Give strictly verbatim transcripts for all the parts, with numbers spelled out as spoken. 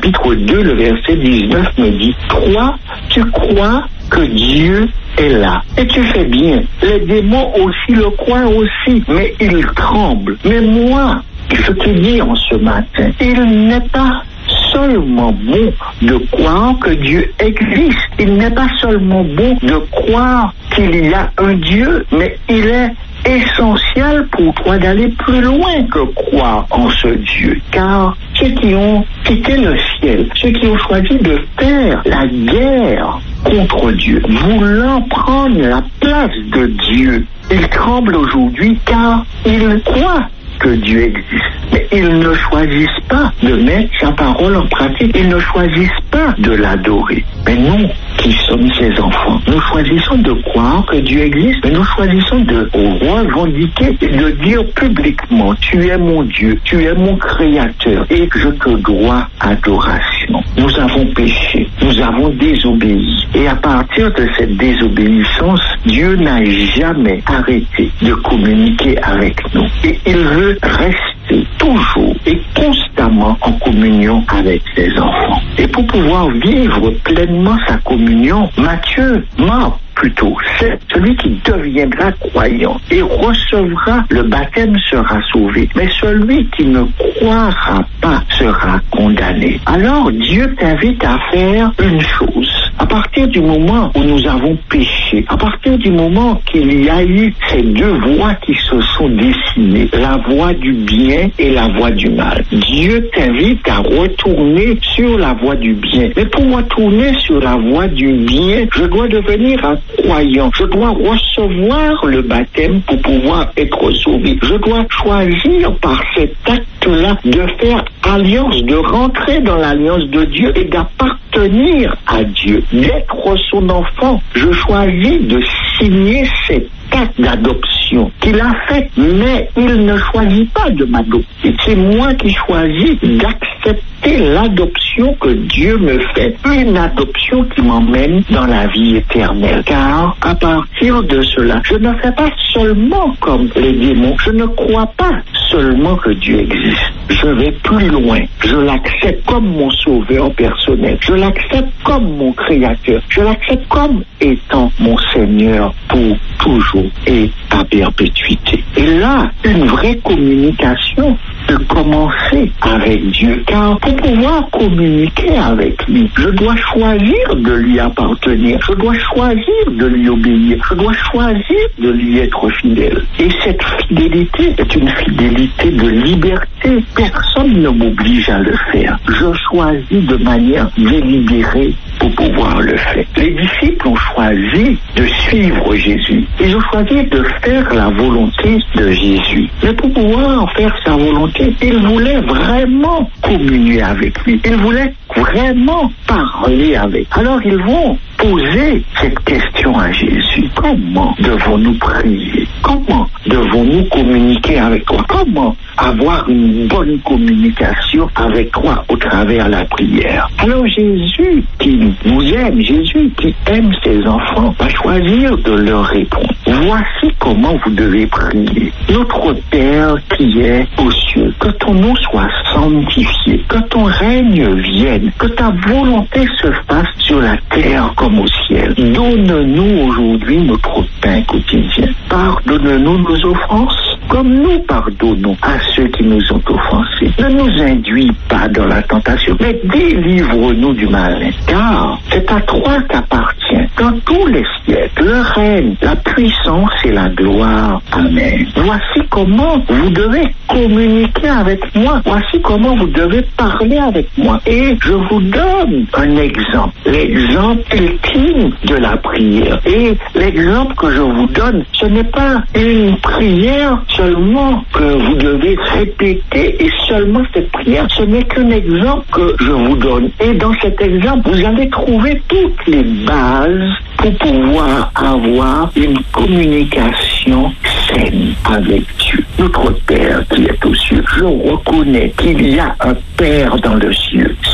chapitre deux, le verset dix-neuf me dit, toi, tu crois que Dieu est là. Et tu fais bien. Les démons aussi le croient aussi, mais ils tremblent. Mais moi, je te dis en ce matin, il n'est pas seulement bon de croire que Dieu existe. Il n'est pas seulement bon de croire qu'il y a un Dieu, mais il est essentiel pour toi d'aller plus loin que croire en ce Dieu. Car ceux qui ont quitté le ciel, ceux qui ont choisi de faire la guerre contre Dieu, voulant prendre la place de Dieu, ils tremblent aujourd'hui car ils croient que Dieu existe. Mais ils ne choisissent pas de mettre sa parole en pratique. Ils ne choisissent pas de l'adorer. Mais nous, qui sommes ses enfants, nous choisissons de croire que Dieu existe, mais nous choisissons de revendiquer et de dire publiquement, tu es mon Dieu, tu es mon Créateur et je te dois adoration. Nous avons péché, nous avons désobéi. Et à partir de cette désobéissance, Dieu n'a jamais arrêté de communiquer avec nous. Et il veut rester toujours et constamment en communion avec ses enfants. Et pour pouvoir vivre pleinement sa communion, Matthieu marque plutôt, c'est celui qui deviendra croyant et recevra le baptême sera sauvé. Mais celui qui ne croira pas sera condamné. Alors Dieu t'invite à faire une chose. À partir du moment où nous avons péché, à partir du moment qu'il y a eu ces deux voies qui se sont dessinées, la voie du bien et la voie du mal, Dieu t'invite à retourner sur la voie du bien. Mais pour retourner sur la voie du bien, je dois devenir un croyant. Je dois recevoir le baptême pour pouvoir être sauvé. Je dois choisir par cet acte-là de faire alliance, de rentrer dans l'alliance de Dieu et d'appartenir à Dieu, d'être son enfant. Je choisis de signer cet acte d'adoption qu'il a fait, mais il ne choisit pas de m'adopter. C'est moi qui choisis d'accepter l'adoption que Dieu me fait, une adoption qui m'emmène dans la vie éternelle. Car à partir de cela, je ne fais pas seulement comme les démons, je ne crois pas seulement que Dieu existe. Je vais plus loin. Je l'accepte comme mon sauveur personnel. Je l'accepte comme mon créateur. Je l'accepte comme étant mon Seigneur pour toujours et à perpétuité. Et là, une vraie communication peut commencer avec Dieu. Car pour pouvoir communiquer avec lui, je dois choisir de lui appartenir. Je dois choisir de lui obéir. Je dois choisir de lui être fidèle. Et cette fidélité est une fidélité de liberté. Personne ne m'oblige à le faire. Je choisis de manière délibérée pour pouvoir le faire. Les disciples ont choisi de suivre Jésus. Ils ont choisi de faire la volonté de Jésus. Mais pour pouvoir faire sa volonté, ils voulaient vraiment communier avec lui. Ils voulaient vraiment parler avec. Alors ils vont poser cette question à Jésus. Comment devons-nous prier? Comment devons-nous communiquer avec toi? Comment avoir une bonne communication avec toi au travers la prière? Alors Jésus qui nous aime, Jésus qui aime ses enfants, va choisir de leur répondre. Voici comment vous devez prier. Notre Père qui est aux cieux, que ton nom soit sanctifié, que ton règne vienne, que ta volonté se fasse sur la terre comme au ciel. Donne-nous aujourd'hui notre pain quotidien. Pardonne-nous nos offenses, comme nous pardonnons à ceux qui nous ont offensés. Ne nous induis pas dans la tentation, mais délivre-nous du malin. Car c'est à toi qu'appartient dans tous les siècles le règne, la puissance et la gloire. Amen. Voici comment vous devez communiquer avec moi. Voici comment vous devez parler avec moi. Et je vous donne un exemple. L'exemple ultime de la prière. Et l'exemple que je vous donne, ce n'est pas une prière seulement que vous devez répéter et seulement cette prière. Ce n'est qu'un exemple que je vous donne. Et dans cet exemple, vous allez trouver toutes les bases pour pouvoir avoir une communication saine avec Dieu. Notre Père qui est aux cieux, je reconnais qu'il y a un Père dans le ciel. Ce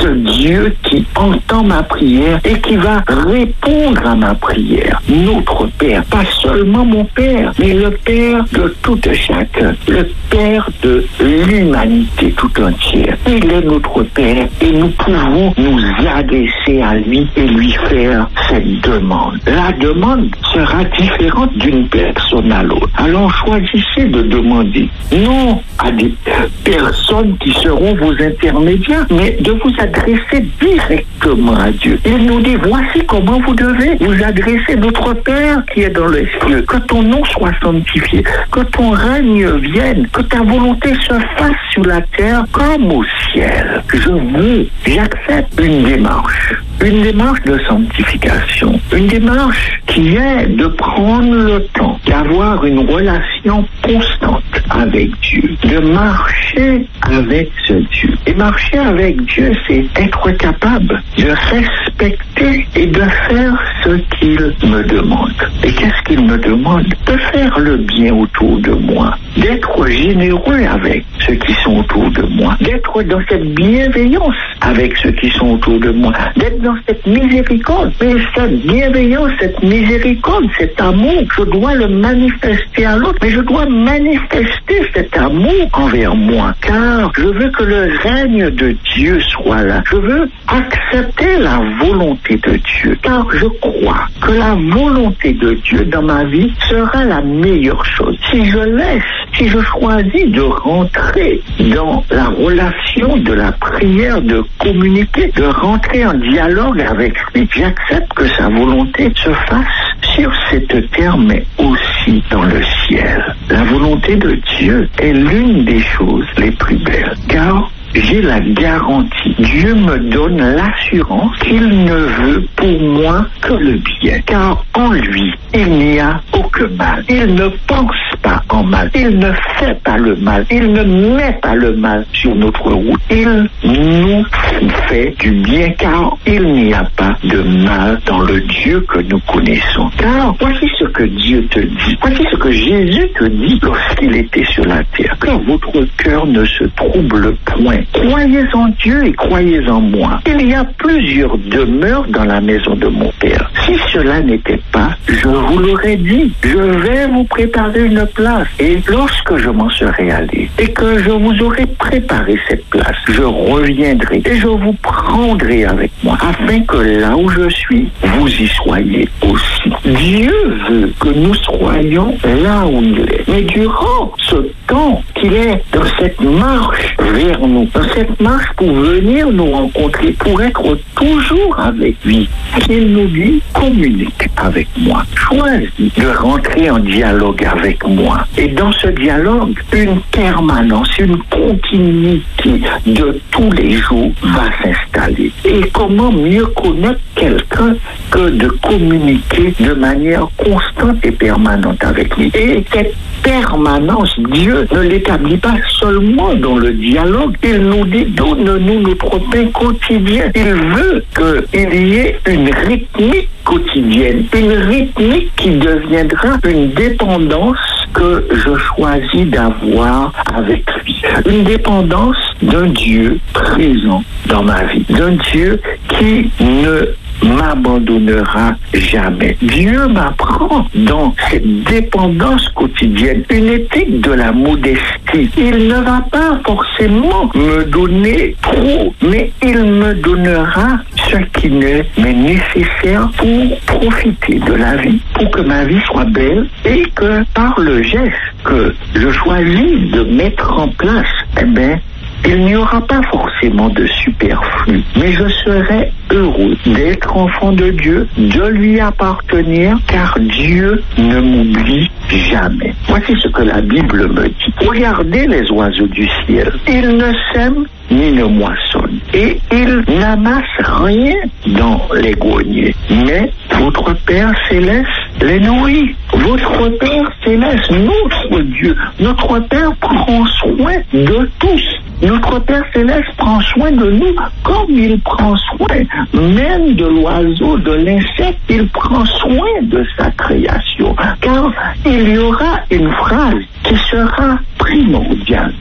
ce Dieu qui entend ma prière et qui va répondre à ma prière. Notre Père, pas seulement mon Père, mais le Père de tout chacun, le Père de l'humanité tout entière. Il est notre Père et nous pouvons nous adresser à lui et lui faire cette demande. La demande sera différente d'une personne à l'autre. Alors choisissez de demander non à des personnes qui seront vos intermédiaires, mais de vous adresser directement à Dieu. Il nous dit, voici comment vous devez vous adresser. Notre Père qui est dans les cieux, que ton nom soit sanctifié, que ton règne vienne, que ta volonté se fasse sur la terre comme au ciel. Je veux, j'accepte une démarche, une démarche de sanctification, une démarche qui est de prendre le temps d'avoir une relation constante avec Dieu, de marcher avec ce Dieu. Et marcher avec Dieu, c'est être capable de respecter et de faire ce qu'il me demande. Et qu'est-ce qu'il me demande? De faire le bien autour de moi, d'être généreux avec ceux qui sont autour de moi, d'être dans cette bienveillance avec ceux qui sont autour de moi, d'être dans cette miséricorde. Mais cette bienveillance, cette miséricorde, cet amour, je dois le manifester à l'autre, mais je dois manifester cet amour envers moi, car je veux que le règne de Dieu soit là. Je veux accepter la volonté de Dieu, car je crois que la volonté de Dieu dans ma vie sera la meilleure chose. Si je laisse, si je choisis de rentrer dans la relation de la prière, de communiquer, de rentrer en dialogue avec lui, j'accepte que sa volonté se fasse sur cette terre, mais aussi dans le ciel. La volonté de Dieu est l'une des choses les plus belles, car j'ai la garantie. Dieu me donne l'assurance qu'il ne veut pour moi que le bien, car en lui, il n'y a aucun mal. Il ne pense pas en mal. Il ne fait pas le mal. Il ne met pas le mal sur notre route. Il nous fait du bien, car il n'y a pas de mal dans le Dieu que nous connaissons. Car voici ce que Dieu te dit. Voici ce que Jésus te dit lorsqu'il était sur la terre. Que votre cœur ne se trouble point. Croyez en Dieu et croyez en moi. Il y a plusieurs demeures dans la maison de mon Père. Si cela n'était pas, je vous l'aurais dit. Je vais vous préparer une place. Et lorsque je m'en serai allé et que je vous aurai préparé cette place, je reviendrai et je vous prendrai avec moi, afin que là où je suis, vous y soyez aussi. Dieu veut que nous soyons là où il est. Mais durant ce temps qu'il est dans cette marche vers nous, dans cette marche pour venir nous rencontrer, pour être toujours avec lui, il nous dit, communique avec moi. Choisis de rentrer en dialogue avec moi. Et dans ce dialogue, une permanence, une continuité de tous les jours va s'installer. Et comment mieux connaître quelqu'un que de communiquer de manière constante et permanente avec lui. Et cette permanence, Dieu ne l'établit pas seulement dans le dialogue. Il nous dit, donne-nous notre pain quotidien. Il veut qu'il y ait une rythmique quotidienne, une rythmique qui deviendra une dépendance que je choisis d'avoir avec lui. Une dépendance d'un Dieu présent dans ma vie, d'un Dieu qui ne m'abandonnera jamais. Dieu m'apprend dans cette dépendance quotidienne une éthique de la modestie. Il ne va pas forcément me donner trop, mais il me donnera ce qui m'est nécessaire pour profiter de la vie, pour que ma vie soit belle et que par le geste que je choisis de mettre en place, eh bien, il n'y aura pas forcément de superflu, mais je serai heureux d'être enfant de Dieu, de lui appartenir, car Dieu ne m'oublie jamais. Voici ce que la Bible me dit. Regardez les oiseaux du ciel. Ils ne sèment ni ne moissonnent, et ils n'amassent rien dans les greniers. Mais votre Père céleste les nourrit. Votre Père céleste, notre Dieu, notre Père prend soin de tous. Notre Père céleste prend soin de nous comme il prend soin même de l'oiseau, de l'insecte. Il prend soin de sa création. Car il y aura une phrase qui sera primordiale.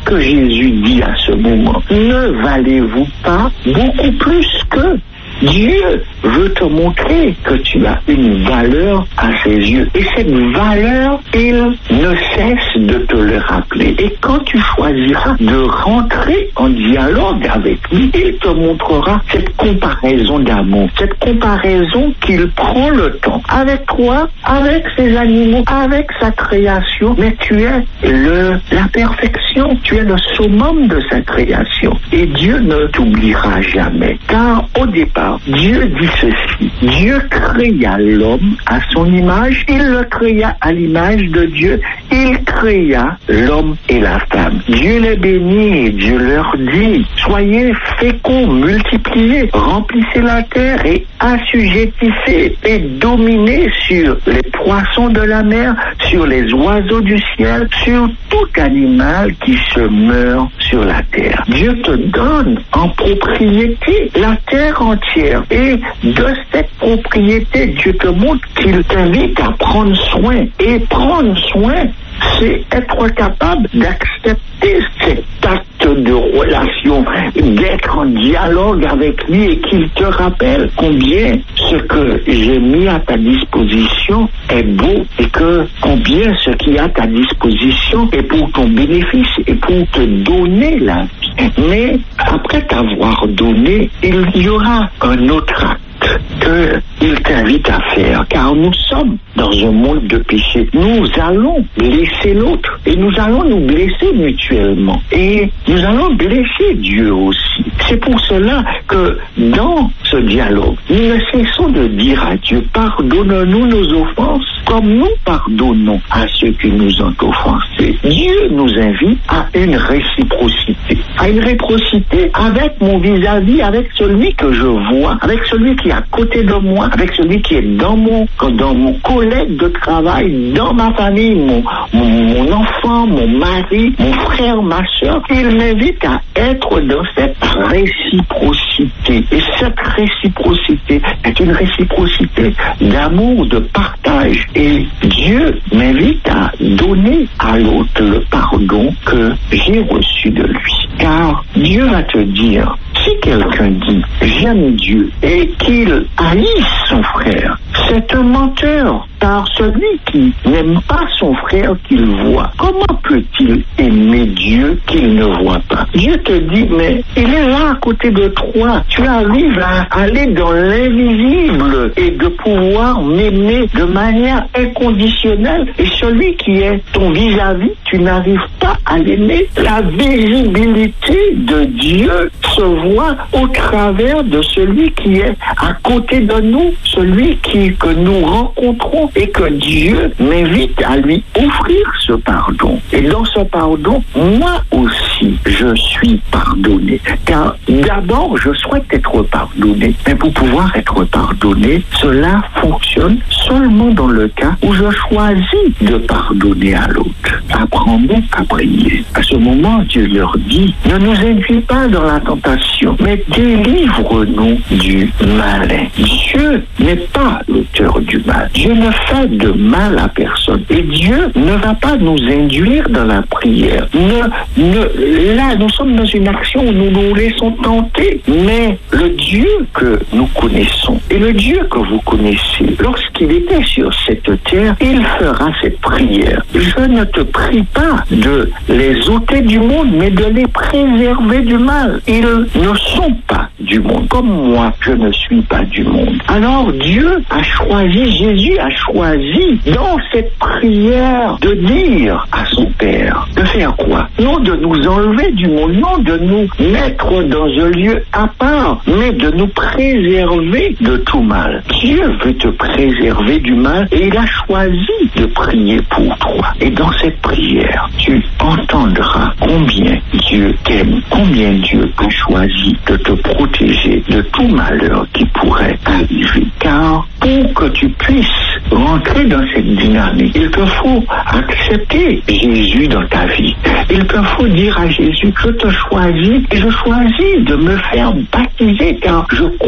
que Jésus dit à ce moment? Ne valez-vous pas beaucoup plus que Dieu veut te montrer que tu as une valeur à ses yeux. Et cette valeur, il ne cesse de te le rappeler. Et quand tu choisiras de rentrer en dialogue avec lui, il te montrera cette comparaison d'amour, cette comparaison qu'il prend le temps avec toi, avec ses animaux, avec sa création. Mais tu es le, la perfection, tu es le summum de sa création. Et Dieu ne t'oubliera jamais. Car au départ, Dieu dit ceci: Dieu créa l'homme à son image, il le créa à l'image de Dieu, il créa l'homme et la femme. Dieu les bénit et Dieu leur dit: soyez féconds, multipliez, remplissez la terre et assujettissez et dominez sur les poissons de la mer, sur les oiseaux du ciel, sur tout animal qui se meurt sur la terre. Dieu te donne en propriété la terre entière. Et de cette propriété, Dieu te montre qu'il t'invite à prendre soin. Et prendre soin, c'est être capable d'accepter cet acte de relation, d'être en dialogue avec lui et qu'il te rappelle combien ce que j'ai mis à ta disposition est beau et que combien ce qui est à ta disposition est pour ton bénéfice et pour te donner la vie. Mais après t'avoir donné, il y aura un autre acte qu'il t'invite à faire, car nous sommes dans un monde de péché. Nous allons blesser l'autre et nous allons nous blesser mutuellement et nous allons blesser Dieu aussi. C'est pour cela que dans ce dialogue, nous ne cessons de dire à Dieu: pardonne-nous nos offenses comme nous pardonnons à ceux qui nous ont offensés. Dieu nous invite à une réciprocité, à une réciprocité avec mon vis-à-vis, avec celui que je vois, avec celui qui est à côté de moi, avec celui qui est dans mon, dans mon collègue de travail, dans ma famille, mon, mon, mon enfant, mon mari, mon frère, ma soeur. Il m'invite à être dans cette réciprocité. Et cette réciprocité est une réciprocité d'amour, de partage. Et Dieu m'invite à donner à l'autre le pardon que j'ai reçu de lui. Car Dieu va te dire, si quelqu'un dit « j'aime Dieu » et qu'il haït son frère, c'est un menteur. Car celui qui n'aime pas son frère qu'il voit, comment peut-il aimer Dieu qu'il ne voit pas? Dieu te dit, mais il est là à côté de toi. Tu arrives à aller dans l'invisible et de pouvoir m'aimer de manière inconditionnelle. Et celui qui est ton vis-à-vis, tu n'arrives pas à l'aimer. La visibilité de Dieu se voit au travers de celui qui est à côté de nous, celui qui, que nous rencontrons, et que Dieu m'invite à lui offrir ce pardon. Et dans ce pardon, moi aussi, je suis pardonné. Car d'abord, je souhaite être pardonné. Mais pour pouvoir être pardonné, cela fonctionne seulement dans le cas où je choisis de pardonner à l'autre. Apprends-nous à prier. À ce moment, Dieu leur dit, ne nous induis pas dans la tentation, mais délivre-nous du malin. Dieu n'est pas l'auteur du mal. Dieu ne fait de mal à personne. Et Dieu ne va pas nous induire dans la prière. Ne, ne, là, nous sommes dans une action où nous nous laissons tenter. Mais le Dieu que nous connaissons et le Dieu que vous connaissez, lorsqu'il était sur cette terre, il fera cette prière. Je ne te prie pas de les ôter du monde, mais de les préserver du mal. Ils ne sont pas du monde, comme moi, je ne suis pas du monde. Alors Dieu a choisi, Jésus a choisi dans cette prière de dire à son Père, de faire quoi? Non de nous enlever du monde, non de nous mettre dans un lieu à part, mais de nous préserver de tout mal. Dieu veut te préserver du mal et il a choisi de prier pour toi. Et dans cette prière, tu entendras combien Dieu t'aime, combien Dieu a choisi de te protéger de tout malheur qui pourrait arriver. Car pour que tu puisses rentrer dans cette dynamique, il te faut accepter Jésus dans ta vie. Il te faut dire à Jésus, je te choisis et je choisis de me faire baptiser car je crois en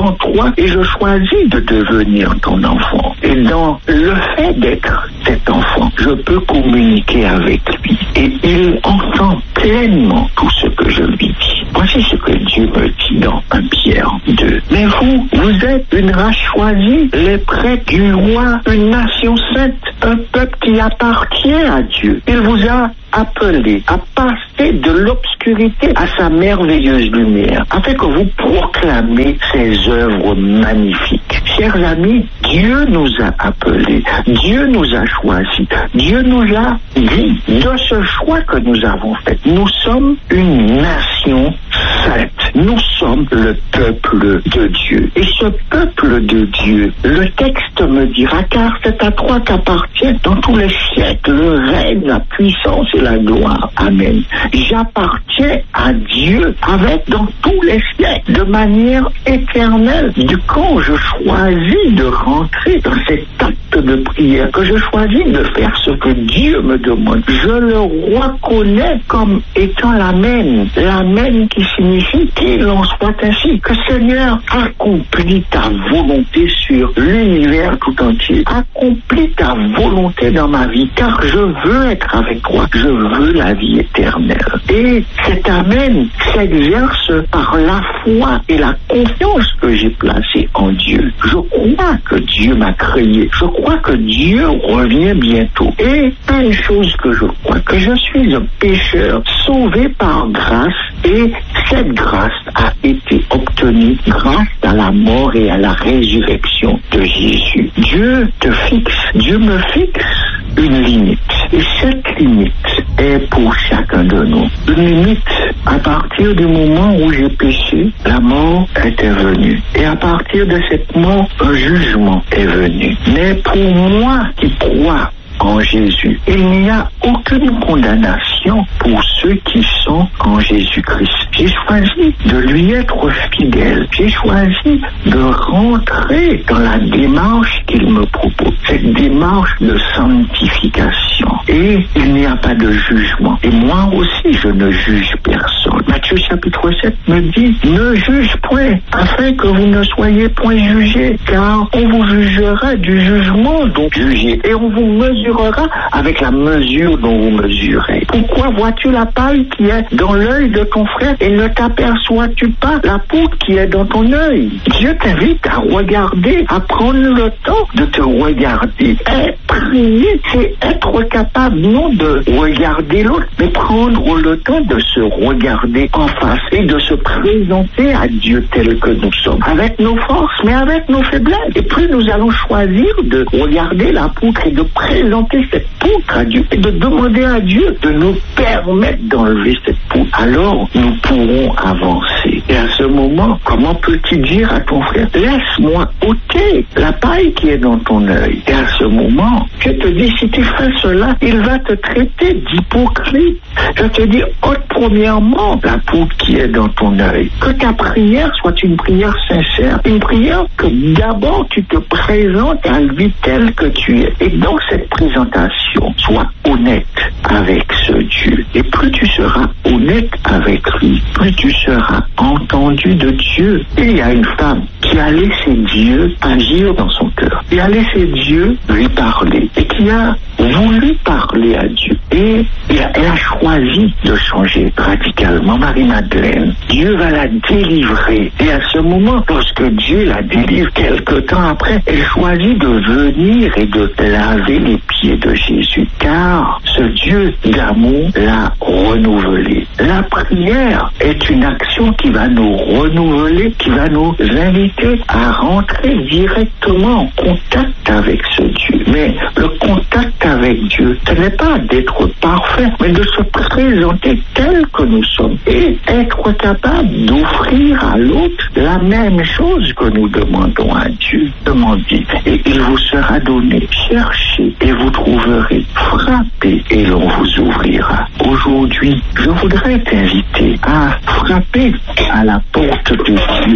en toi et je choisis de devenir ton enfant. Et dans le fait d'être cet enfant, je peux communiquer avec lui et il entend pleinement tout ce que je lui dis. Voici ce que Dieu me dit dans premier Pierre deux. Mais vous, vous êtes une race choisie, les prêtres du roi, une nation sainte, un peuple qui appartient à Dieu. Il vous a appelé à passer de l'obscurité à sa merveilleuse lumière, afin que vous proclamez ses œuvres magnifiques. Chers amis, Dieu nous a appelés, Dieu nous a choisis, Dieu nous a dit, de ce choix que nous avons fait, nous sommes une nation sainte, nous sommes le peuple de Dieu. Et ce peuple de Dieu, le texte me dira, car c'est à toi qu'appartient dans tous les siècles le règne, la puissance et la gloire. Amen. J'appartiens à Dieu avec dans tous les siècles, de manière éternelle. Du quand je choisis de rentrer dans cet acte de prière, que je choisis de faire ce que Dieu me demande, je le reconnais comme étant l'Amen. L'Amen qui signifie qu'il en soit ainsi. Que Seigneur accomplis ta volonté sur l'univers tout entier. Accomplis ta volonté dans ma vie, car je veux être avec toi. Je veux la vie éternelle. Et cet Amen s'exerce par la foi et la confiance que j'ai placée en Dieu. Je crois que Dieu m'a créé. Je crois que Dieu revient bientôt. Et une chose que je crois, que je suis un pécheur sauvé par grâce, et cette grâce a été obtenue grâce à la mort et à la résurrection de Jésus. Dieu te fixe, Dieu me fixe une limite. Et cette limite est pour chacun de nous. Une limite, à partir du moment où j'ai péché, la mort était venue. Et à partir de cette mort, un jugement est venu. Mais pour moi qui crois en Jésus, il n'y a aucune condamnation pour ceux qui sont en Jésus-Christ. J'ai choisi de lui être fidèle. J'ai choisi de rentrer dans la démarche qu'il me propose, cette démarche de sanctification. Et il n'y a pas de jugement. Et moi aussi, je ne juge personne. Matthieu chapitre sept me dit, ne juge point, afin que vous ne soyez point jugés, car on vous jugera du jugement dont jugez, et on vous mesurera avec la mesure dont vous mesurez. Pourquoi vois-tu la paille qui est dans l'œil de ton frère et ne t'aperçois-tu pas la poudre qui est dans ton œil? Dieu t'invite à regarder, à prendre le temps de te regarder. Et prier, c'est être capable non de regarder l'autre, mais prendre le temps de se regarder en face et de se présenter à Dieu tel que nous sommes, avec nos forces, mais avec nos faiblesses. Et plus nous allons choisir de regarder la poutre et de présenter cette poutre à Dieu et de demander à Dieu de nous permettre d'enlever cette poutre, alors nous pourrons avancer. Et à ce moment, comment peux-tu dire à ton frère, laisse-moi ôter la paille qui est dans ton œil? Et à ce moment, je te dis, si tu fais cela, il va te traiter d'hypocrite. Je te dis, ôte premièrement la poutre qui est dans ton œil. Que ta prière soit une prière sincère, une prière que d'abord tu te présentes à lui tel que tu es. Et dans cette présentation, sois honnête avec ce Dieu. Et plus tu seras honnête avec lui, plus tu seras entendu de Dieu. Il y a une femme qui a laissé Dieu agir dans son cœur, qui a laissé Dieu lui parler, et qui a voulu parler à Dieu. Et elle a choisi de changer radicalement. Marie-Madeleine, Dieu va la délivrer. Et à ce moment, lorsque Dieu la délivre, quelque temps après, elle choisit de venir et de laver les pieds de Jésus. Car ce Dieu d'amour l'a renouvelé. La prière est une action qui va nous renouveler, qui va nous inviter à rentrer directement en contact avec ce Dieu. Mais le contact avec Dieu, ce n'est pas d'être parfait, mais de se présenter tel que nous sommes et être capable d'offrir à l'autre la même chose que nous demandons à Dieu. Demandez et il vous sera donné. Cherchez et vous trouverez. Frappez et l'on vous ouvrira. Aujourd'hui, je voudrais t'inviter à frapper à la porte de Dieu. Je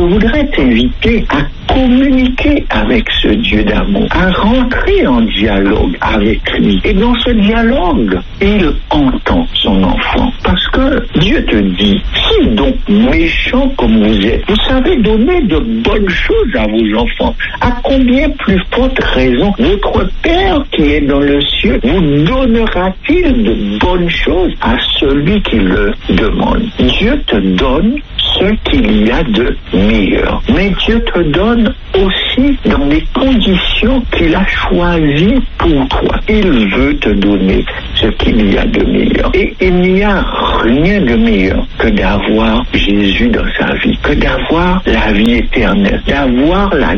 voudrais t'inviter à communiquer avec ce Dieu d'amour, à rentrer en dialogue avec lui. Et dans ce dialogue, il entend son enfant. Parce que Dieu te dit, si donc méchant comme vous êtes, vous savez donner de bonnes choses à vos enfants, à combien plus forte raison votre Père qui est dans le ciel vous donnera-t-il de bonnes choses à celui qui le demande? Dieu te donne ce qu'il y a de meilleur. Mais Dieu te donne aussi dans des conditions qu'il a choisies pour toi. Il veut te donner ce qu'il y a de meilleur. Et il n'y a rien de meilleur que d'avoir Jésus dans sa vie, que d'avoir la vie éternelle, d'avoir la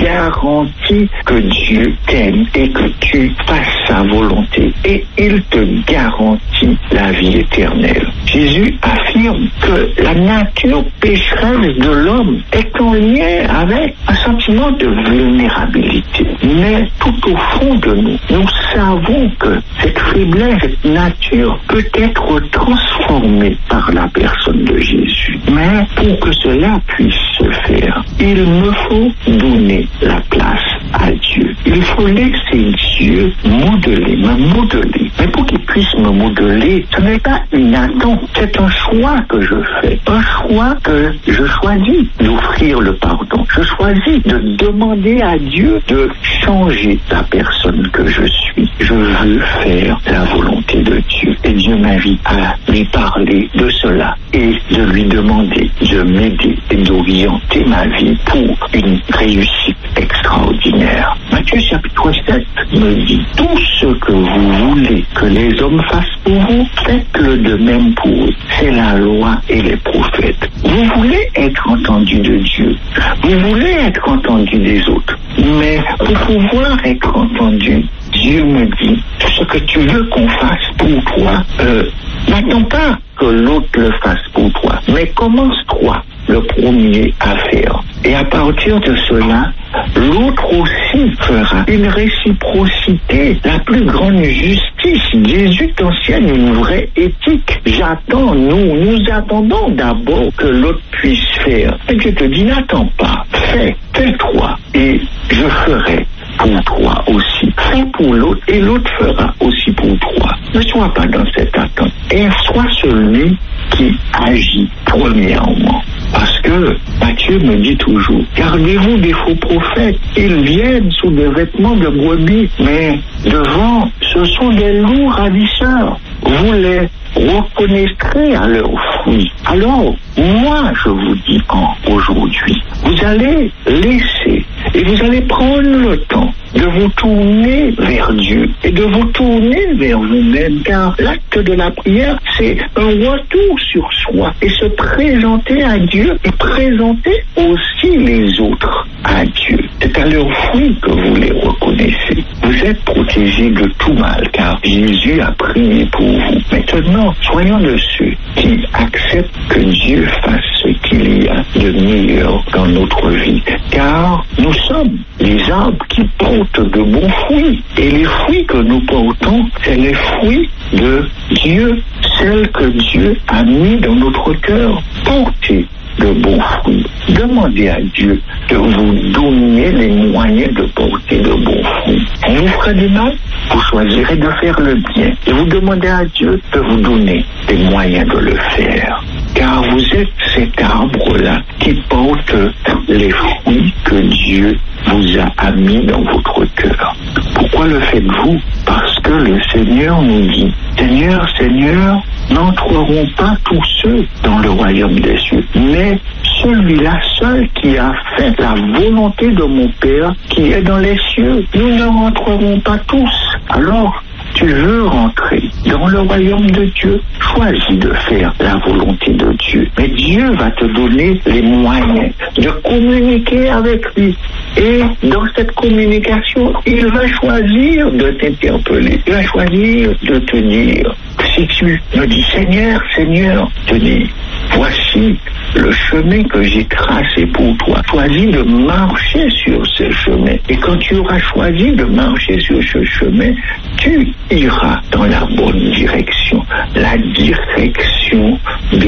garantie que Dieu t'aime et que tu fasses sa volonté. Et il te garantit la vie éternelle. Jésus affirme que la nature pécheresse de l'homme est en lien avec un sentiment de vulnérabilité. Mais tout au fond de nous, nous savons que cette faiblesse, cette nature peut être transformée par la personne de Jésus. Mais pour que cela puisse se faire, il me faut donner la place à Dieu. Il faut laisser Dieu modeler, me modeler. Mais pour qu'il puisse me modeler, ce n'est pas une attente, c'est un choix que je fais. Un choix que je choisis d'offrir le pardon. Je choisis de demander à Dieu de changer la personne que je suis. Je veux faire la volonté de Dieu. Et Dieu m'invite à lui parler de cela et de lui demander de m'aider et d'orienter ma vie pour une réussite extraordinaire. Matthieu chapitre sept me dit, tout ce que vous voulez que les hommes fassent pour vous, faites-le de même pour eux. C'est la loi et les prophètes. Vous voulez être entendu de Dieu. Vous voulez être entendu des autres. Mais pour pouvoir être entendu, Dieu me dit, ce que tu veux qu'on fasse pour toi, euh, n'attends pas que l'autre le fasse pour toi, mais commence-toi le premier à faire. Et à partir de cela, l'autre aussi fera une réciprocité, la plus grande justice. Jésus t'enseigne une vraie éthique. J'attends, nous, nous attendons d'abord que l'autre puisse faire. Et Dieu te dit, n'attends pas, fais, fais-toi, et je ferai pour toi aussi. Fais pour l'autre, et l'autre fera aussi pour toi. Ne sois pas dans cette attente. Et sois celui qui agit premièrement. Parce que Matthieu me dit toujours, gardez-vous des faux prophètes. Ils viennent sous des vêtements de brebis, mais devant, ce sont des loups ravisseurs. Vous les reconnaîtrez à leurs fruits. Alors, moi, je vous dis aujourd'hui, vous allez laisser et vous allez prendre le temps de vous tourner vers Dieu et de vous tourner vers vous-même, car l'acte de la prière, c'est un retour sur soi et se présenter à Dieu et présenter aussi les autres à Dieu. C'est à leurs fruits que vous les reconnaissez. Vous êtes protégés de tout mal, car Jésus a prié pour vous. Maintenant, soyons de ceux qui acceptent que Dieu fasse ce qu'il y a de meilleur dans notre vie, car nous sommes les arbres qui portent de bons fruits, et les fruits que nous portons, c'est les fruits de Dieu, celles que Dieu a mis dans notre cœur. Portez de bons fruits. Demandez à Dieu de vous donner les moyens de porter de bons fruits. On vous fera du mal, vous choisirez de faire le bien. Et vous demandez à Dieu de vous donner les moyens de le faire. Car vous êtes cet arbre-là qui porte les fruits que Dieu vous a mis dans votre cœur. Pourquoi le faites-vous? Parce que le Seigneur nous dit, Seigneur, Seigneur, n'entreront pas tous ceux dans le royaume des cieux, mais celui-là seul qui a fait la volonté de mon Père qui est dans les cieux. Nous ne rentrerons pas tous. Alors, tu veux rentrer dans le royaume de Dieu, choisis de faire la volonté de Dieu. Mais Dieu va te donner les moyens de communiquer avec lui. Et dans cette communication, il va choisir de t'interpeller. Il va choisir de te dire, si tu me dis Seigneur, Seigneur, te dis, voici le chemin que j'ai tracé pour toi. Choisis de marcher sur ce chemin. Et quand tu auras choisi de marcher sur ce chemin, tu iras dans la bonne direction, la direction de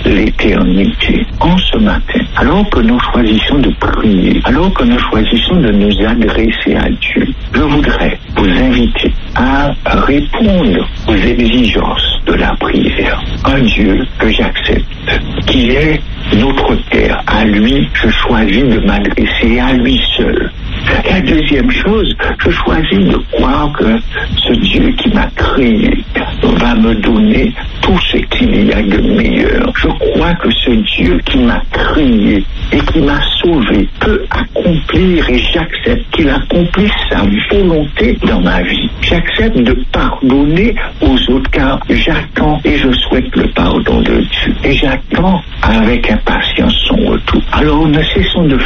l'éternité. En ce matin, alors que nous choisissons de prier, alors que nous choisissons de nous adresser à Dieu, je voudrais vous inviter à répondre aux exigences de la prière. Un Dieu que j'accepte, qui est notre Père. À lui, je choisis de m'adresser à lui seul. La deuxième chose, je choisis de croire que ce Dieu qui m'a créé va me donner tout ce qu'il y a de meilleur. Je crois que ce Dieu qui m'a créé et qui m'a sauvé peut accomplir, et j'accepte qu'il accomplisse sa volonté dans ma vie. J'accepte de pardonner aux autres car j'attends et je souhaite le pardon de Dieu. Et j'attends avec impatience son retour. Alors ne cessons de